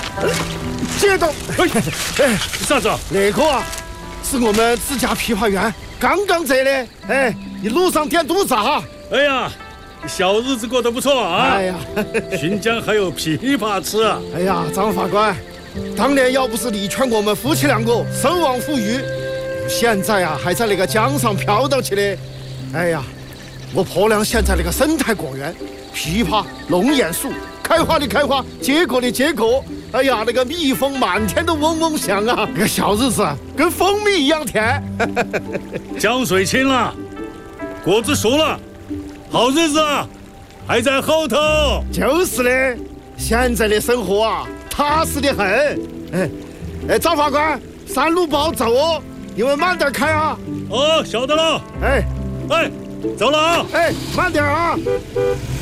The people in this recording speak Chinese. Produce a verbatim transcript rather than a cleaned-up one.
接到， 哎，啥子？ 那个啊，是我们自家枇杷园刚刚摘的，哎，一路上点肚子哈。 哎呀，小日子过得不错啊！ 哎呀， 新疆还有枇杷吃啊！ 哎呀，张法官，当年要不是你劝我们夫妻两个守望富裕，现在啊还在那个江上飘到起的。哎呀，我婆娘现在那个生态果园，枇杷、龙眼树，开花的开花，结果的结果。哎呀，那个蜜蜂满天都嗡嗡响啊！那个小日子跟蜂蜜一样甜。 江水清了，果子熟了，好日子啊还在后头。 就是的，现在的生活啊踏实的很。哎哎，张法官，山路不好走哦，你们慢点开啊。 哦，晓得了。 哎哎，走了啊。 哎，慢点啊。